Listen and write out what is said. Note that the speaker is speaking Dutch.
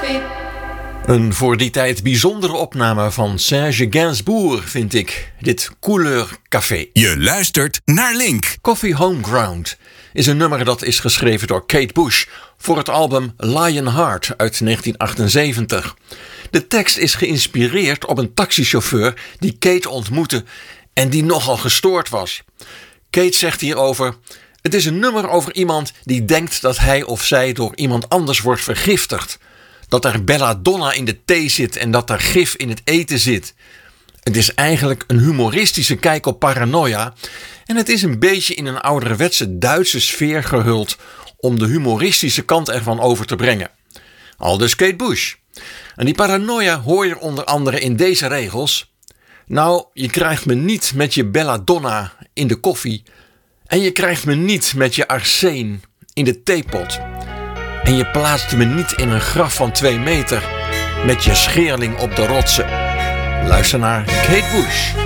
koffie. Een voor die tijd bijzondere opname van Serge Gainsbourg, vind ik. Dit Couleur Café. Je luistert naar Link. Coffee Homeground is een nummer dat is geschreven door Kate Bush voor het album Lionheart uit 1978. De tekst is geïnspireerd op een taxichauffeur die Kate ontmoette en die nogal gestoord was. Kate zegt hierover: het is een nummer over iemand die denkt dat hij of zij door iemand anders wordt vergiftigd. Dat er belladonna in de thee zit en dat er gif in het eten zit. Het is eigenlijk een humoristische kijk op paranoia en het is een beetje in een ouderwetse Duitse sfeer gehuld om de humoristische kant ervan over te brengen. Aldus Kate Bush. En die paranoia hoor je onder andere in deze regels. Nou, je krijgt me niet met je belladonna in de koffie en je krijgt me niet met je arsen in de theepot. En je plaatst me niet in een graf van 2 meter met je scheerling op de rotsen. Luister naar Kate Bush.